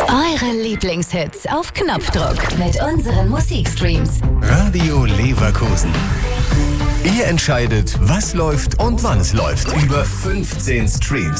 Eure Lieblingshits auf Knopfdruck mit unseren Musikstreams. Radio Leverkusen. Ihr entscheidet, was läuft und wann es läuft. Über 15 Streams.